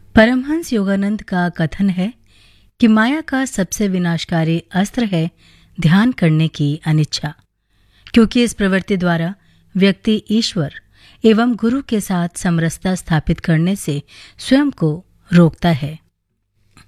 परमहंस योगानंद का कथन है कि माया का सबसे विनाशकारी अस्त्र है ध्यान करने की अनिच्छा, क्योंकि इस प्रवृत्ति द्वारा व्यक्ति ईश्वर एवं गुरु के साथ समरसता स्थापित करने से स्वयं को रोकता है।